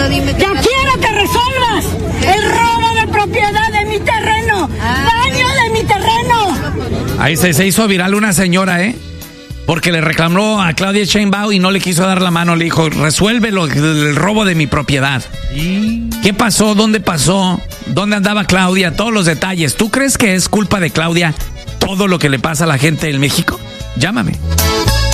Ya quiero que resuelvas el robo de propiedad de mi terreno, daño de mi terreno. Ahí se hizo viral una señora, porque le reclamó a Claudia Sheinbaum y no le quiso dar la mano. Le dijo, resuelve el robo de mi propiedad. ¿Qué pasó? ¿Dónde pasó? ¿Dónde andaba Claudia? Todos los detalles. ¿Tú crees que es culpa de Claudia todo lo que le pasa a la gente en México? Llámame.